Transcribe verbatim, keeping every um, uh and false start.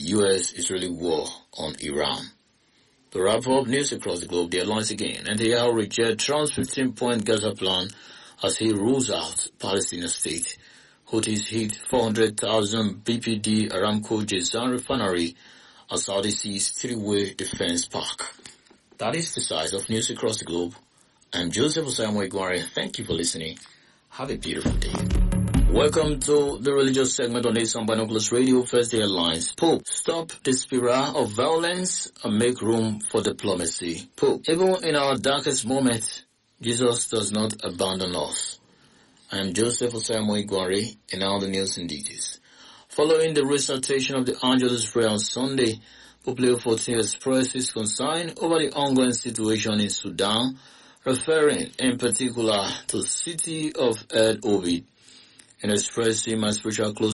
U S-Israeli war on Iran. To wrap up news across the globe, the headlines again. Netanyahu rejects Trump's fifteen-point Gaza plan as he rules out Palestinian state. Houthis hit four hundred thousand B P D Aramco Jazan refinery as Saudi sees three-way defense park. That is the size of news across the globe. I'm Joseph Osamu Igware. Thank you for listening. Have a beautiful day. Welcome to the religious segment on Asian Binoculars Radio. First, the headlines. Pope, stop the spiral of violence and make room for diplomacy. Pope, even in our darkest moments, Jesus does not abandon us. I am Joseph Osamu Igware, and now the news in details. Following the recitation of the Angelus Prayer on Sunday, Pope Leo the fourteenth expressed his concern over the ongoing situation in Sudan, referring in particular to the city of El Obeid, and expressing my spiritual closeness